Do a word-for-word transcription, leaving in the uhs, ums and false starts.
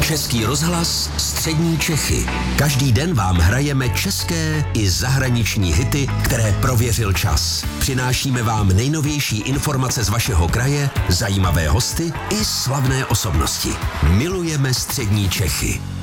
Český rozhlas Střední Čechy. Každý den vám hrajeme české i zahraniční hity, které prověřil čas. Přinášíme vám nejnovější informace z vašeho kraje, zajímavé hosty i slavné osobnosti. Milujeme Střední Čechy.